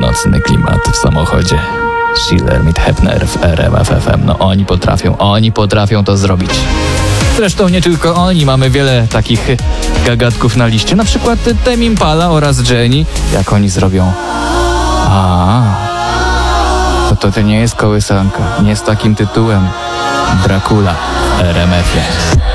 mocny klimat w samochodzie. Schiller, Hefner w RMF FM. No oni potrafią to zrobić. Zresztą nie tylko oni, mamy wiele takich gagatków na liście. Na przykład Tame Impala oraz Jenny. Jak oni zrobią? To nie jest kołysanka. Nie z takim tytułem. Dracula w RMF-ie.